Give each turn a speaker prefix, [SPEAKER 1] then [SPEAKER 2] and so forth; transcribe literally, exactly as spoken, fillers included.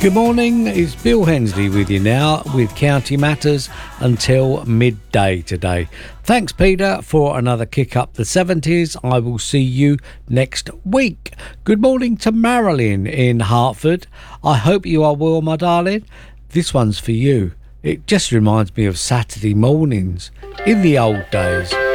[SPEAKER 1] Good morning, it's Bill Hensley with you now with County Matters until midday today. Thanks, Peter, for another kick up the seventies. I will see you next week. Good morning to Marilyn in Hartford. I hope you are well, my darling. This one's for you. It just reminds me of Saturday mornings in the old days.